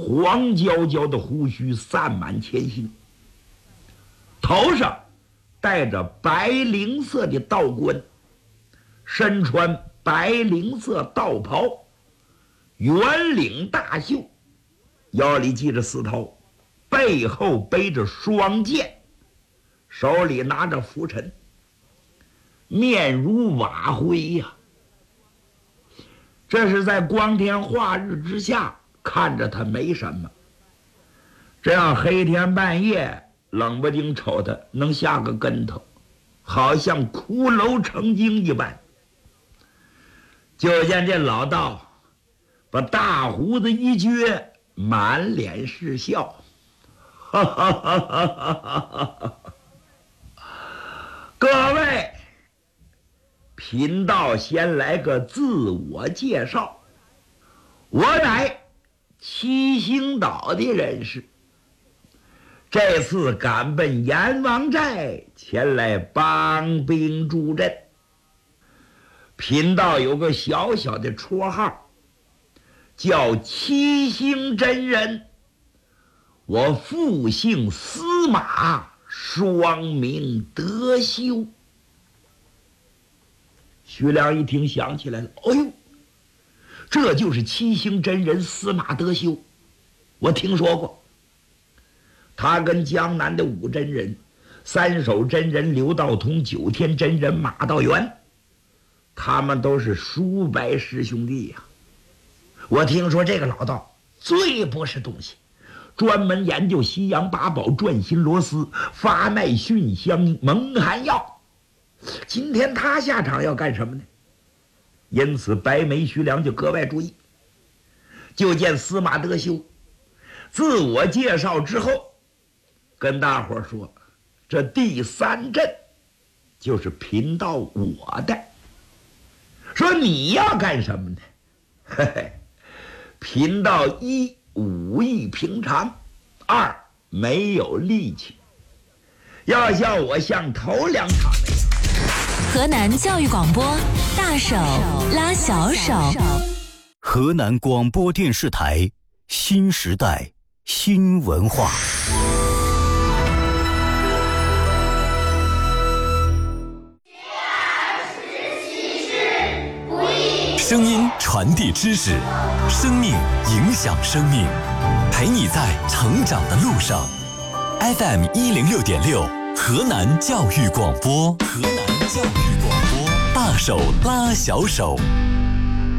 黄焦焦的胡须散满前心，头上戴着白绫色的道冠，身穿白绫色道袍，圆领大袖，腰里系着丝绦，背后背着双剑，手里拿着拂尘，面如瓦灰呀。这是在光天化日之下看着他没什么，这样黑天半夜冷不丁瞅他能下个跟头，好像骷髅成精一般。就见这老道把大胡子一撅，满脸是笑，哈哈哈哈哈哈！各位，贫道先来个自我介绍，我乃七星岛的人士，这次赶奔阎王寨前来帮兵助阵。贫道有个小小的绰号，叫七星真人，我父姓司马，双名德修。徐良一听想起来了，哎呦，这就是七星真人司马德修，我听说过。他跟江南的五真人、三手真人刘道通、九天真人马道元，他们都是叔伯师兄弟呀。我听说这个老道最不是东西，专门研究西洋八宝、转心螺丝、发脉熏香、蒙汗药。今天他下场要干什么呢？因此白眉徐良就格外注意。就见司马德修自我介绍之后，跟大伙说，这第三阵就是贫道我的。说你要干什么呢？嘿嘿，贫道一武艺平常，二没有力气，要像我像头两场那样。 河南教育广播，大手拉小手。 河南广播电视台新时代新文化。 声音传递知识，生命影响生命，陪你在成长的路上。FM106.6，河南教育广播，河南教育广播，大手拉小手。